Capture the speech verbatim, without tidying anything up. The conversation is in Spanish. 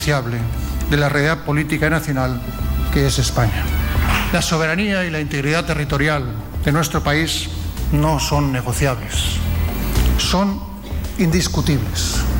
de la realidad política nacional que es España. La soberanía y la integridad territorial de nuestro país no son negociables, son indiscutibles.